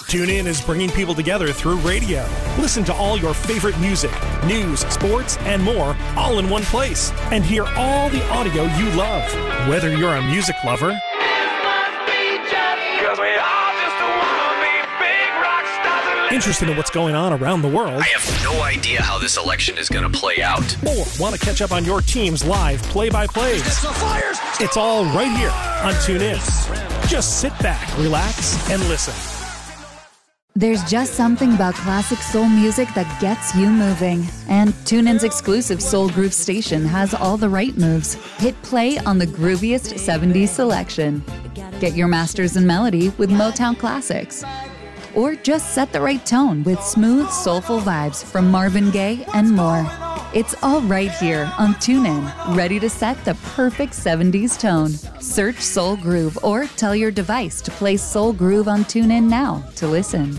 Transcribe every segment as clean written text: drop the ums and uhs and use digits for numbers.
TuneIn is bringing people together through radio. Listen to all your favorite music, news, sports, and more all in one place. And hear all the audio you love. Whether you're a music lover interested in what's going on around the world, I have no idea how this election is going to play out, or want to catch up on your team's live play-by-plays, it's all right here on TuneIn. Just sit back, relax, and listen. There's just something about classic soul music that gets you moving. And TuneIn's exclusive Soul Groove station has all the right moves. Hit play on the grooviest 70s selection. Get your masters in melody with Motown classics. Or just set the right tone with smooth, soulful vibes from Marvin Gaye and more. It's all right here on TuneIn, ready to set the perfect 70s tone. Search Soul Groove or tell your device to play Soul Groove on TuneIn now to listen.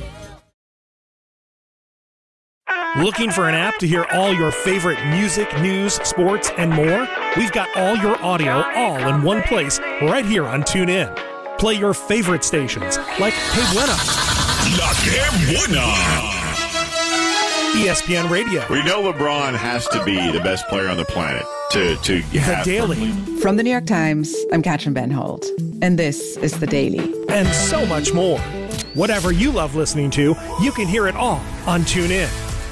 Looking for an app to hear all your favorite music, news, sports, and more? We've got all your audio all in one place right here on TuneIn. Play your favorite stations like Hey Buena, La Que Buena, ESPN Radio. We know LeBron has to be the best player on the planet to The Daily. From the New York Times, I'm Katrin Ben Holt, and this is The Daily. And so much more. Whatever you love listening to, you can hear it all on TuneIn.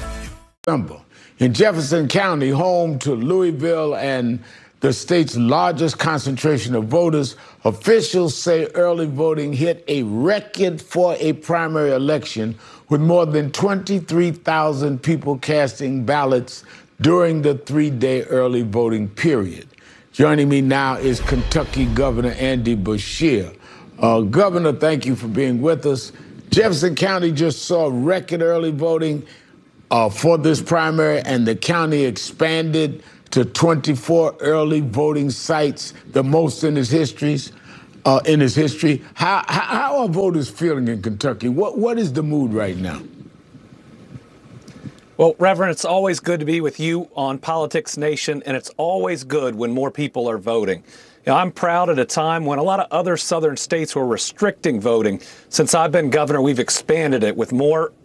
In Jefferson County, home to Louisville and the state's largest concentration of voters, officials say early voting hit a record for a primary election with more than 23,000 people casting ballots during the three-day early voting period. Joining me now is Kentucky Governor Andy Beshear. Governor, thank you for being with us. Jefferson County just saw record early voting for this primary, and the county expanded to 24 early voting sites, the most in its history. How are voters feeling in Kentucky? What is the mood right now? Well, Reverend, it's always good to be with you on Politics Nation, and it's always good when more people are voting. You know, I'm proud at a time when a lot of other southern states were restricting voting. Since I've been governor, we've expanded it with more